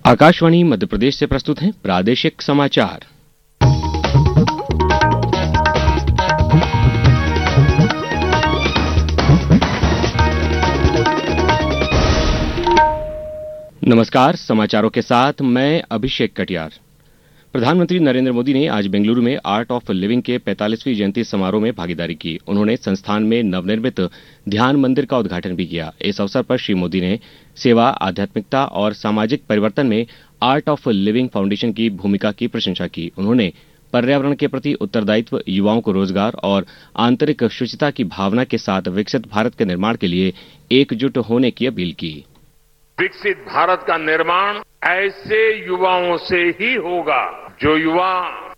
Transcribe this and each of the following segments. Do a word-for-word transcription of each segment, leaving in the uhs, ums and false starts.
आकाशवाणी मध्य प्रदेश से प्रस्तुत हैं प्रादेशिक समाचार। नमस्कार, समाचारों के साथ मैं अभिषेक कटियार। प्रधानमंत्री नरेंद्र मोदी ने आज बेंगलुरु में आर्ट ऑफ लिविंग के पैंतालीसवीं जयंती समारोह में भागीदारी की। उन्होंने संस्थान में नवनिर्मित ध्यान मंदिर का उद्घाटन भी किया। इस अवसर पर श्री मोदी ने सेवा, आध्यात्मिकता और सामाजिक परिवर्तन में आर्ट ऑफ लिविंग फाउंडेशन की भूमिका की प्रशंसा की। उन्होंने पर्यावरण के प्रति उत्तरदायित्व, युवाओं को रोजगार और आंतरिक शुचिता की भावना के साथ विकसित भारत के निर्माण के लिए एकजुट होने की अपील की। विकसित भारत का निर्माण ऐसे युवाओं से ही होगा जो युवा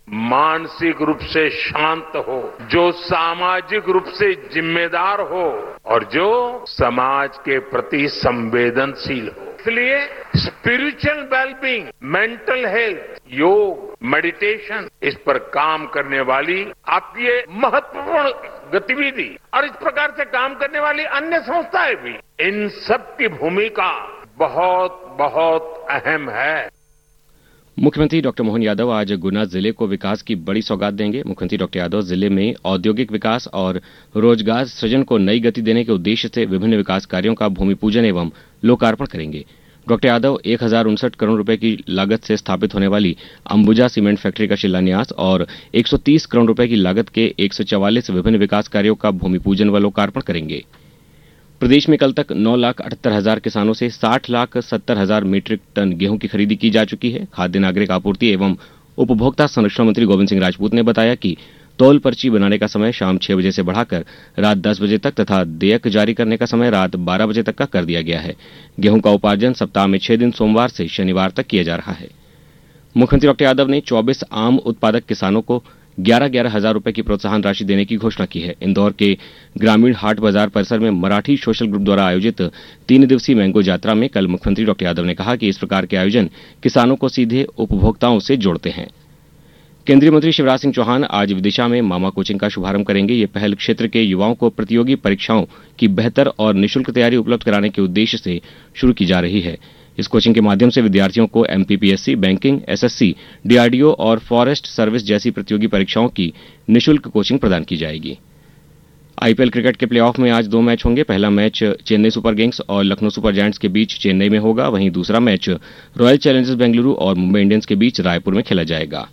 मानसिक रूप से शांत हो, जो सामाजिक रूप से जिम्मेदार हो और जो समाज के प्रति संवेदनशील हो। इसलिए स्पिरिचुअल वेलबींग, मेंटल हेल्थ, योग, मेडिटेशन, इस पर काम करने वाली आपकी ये महत्वपूर्ण गतिविधि और इस प्रकार से काम करने वाली अन्य संस्थाएं भी, इन सब की भूमिका बहुत बहुत अहम है। मुख्यमंत्री डॉक्टर मोहन यादव आज गुना जिले को विकास की बड़ी सौगात देंगे। मुख्यमंत्री डॉक्टर यादव जिले में औद्योगिक विकास और रोजगार सृजन को नई गति देने के उद्देश्य से विभिन्न विकास कार्यों का भूमि पूजन एवं लोकार्पण करेंगे। डॉक्टर यादव एक हजार उनसठ करोड़ रुपए की लागत से स्थापित होने वाली अंबुजा सीमेंट फैक्ट्री का शिलान्यास और एक सौ तीस करोड़ रुपए की लागत के एक सौ चवालीस विभिन्न विकास कार्यों का भूमि पूजन व लोकार्पण करेंगे। प्रदेश में कल तक नौ लाख अठहत्तर हजार किसानों से साठ लाख सत्तर हजार मीट्रिक टन गेहूं की खरीदी की जा चुकी है। खाद्य नागरिक आपूर्ति एवं उपभोक्ता संरक्षण मंत्री गोविंद सिंह राजपूत ने बताया कि तौल पर्ची बनाने का समय शाम छह बजे से बढ़ाकर रात दस बजे तक तथा देयक जारी करने का समय रात बारह बजे तक का कर दिया गया है। गेहूं का उपार्जन सप्ताह में छह दिन सोमवार से शनिवार तक किया जा रहा है। मुख्यमंत्री डॉक्टर यादव ने चौबीस आम उत्पादक किसानों को ग्यारह ग्यारह हजार रुपए की प्रोत्साहन राशि देने की घोषणा की है। इंदौर के ग्रामीण हाट बाजार परिसर में मराठी सोशल ग्रुप द्वारा आयोजित तीन दिवसीय मैंगो यात्रा में कल मुख्यमंत्री डॉक्टर यादव ने कहा कि इस प्रकार के आयोजन किसानों को सीधे उपभोक्ताओं से जोड़ते हैं। केंद्रीय मंत्री शिवराज सिंह चौहान आज विदिशा में मामा कोचिंग का शुभारंभ करेंगे। ये पहल क्षेत्र के युवाओं को प्रतियोगी परीक्षाओं की बेहतर और निःशुल्क तैयारी उपलब्ध कराने के उद्देश्य से शुरू की जा रही है। इस कोचिंग के माध्यम से विद्यार्थियों को एमपीपीएससी, बैंकिंग, एसएससी, डीआरडीओ और फॉरेस्ट सर्विस जैसी प्रतियोगी परीक्षाओं की निःशुल्क कोचिंग प्रदान की जाएगी। आईपीएल क्रिकेट के प्लेऑफ में आज दो मैच होंगे। पहला मैच चेन्नई सुपर किंग्स और लखनऊ सुपर जायंट्स के बीच चेन्नई में होगा। वहीं दूसरा मैच रॉयल चैलेंजर्स बेंगलुरु और मुंबई इंडियंस के बीच रायपुर में खेला जाएगा।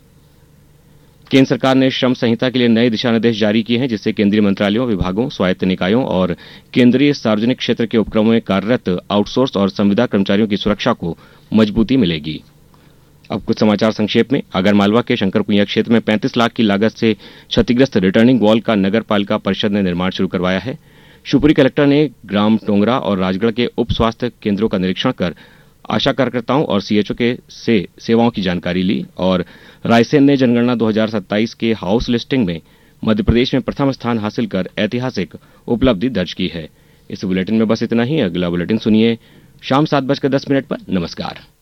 केंद्र सरकार ने श्रम संहिता के लिए नए दिशा निर्देश जारी किए हैं, जिससे केंद्रीय मंत्रालयों, विभागों, स्वायत्त निकायों और केंद्रीय सार्वजनिक क्षेत्र के उपक्रमों में कार्यरत आउटसोर्स और संविदा कर्मचारियों की सुरक्षा को मजबूती मिलेगी। अब कुछ समाचार संक्षेप में। आगरमालवा के शंकरकुइया क्षेत्र में पैंतीस लाख की लागत से क्षतिग्रस्त रिटर्निंग वॉल का नगर पालिका परिषद ने निर्माण शुरू करवाया है। शिवपुरी कलेक्टर ने ग्राम टोंगरा और राजगढ़ के उप स्वास्थ्य केंद्रों का निरीक्षण कर आशा कार्यकर्ताओं और सीएचओ के से सेवाओं की जानकारी ली और रायसेन ने जनगणना दो हजार सत्ताईस के हाउस लिस्टिंग में मध्य प्रदेश में प्रथम स्थान हासिल कर ऐतिहासिक उपलब्धि दर्ज की है। इस बुलेटिन में बस इतना ही। अगला बुलेटिन सुनिए शाम सात बजकर दस मिनट पर। नमस्कार।